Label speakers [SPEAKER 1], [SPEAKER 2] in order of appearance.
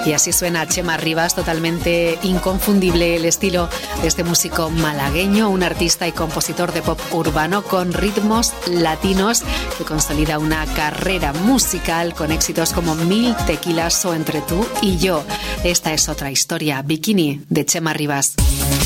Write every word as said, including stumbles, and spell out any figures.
[SPEAKER 1] Y así suena Chema Rivas, totalmente inconfundible el estilo de este músico malagueño, un artista y compositor de pop urbano con ritmos latinos que consolida una carrera musical con éxitos como Mil Tequilas o Entre tú y yo. Esta es otra historia, Bikini, de Chema Rivas.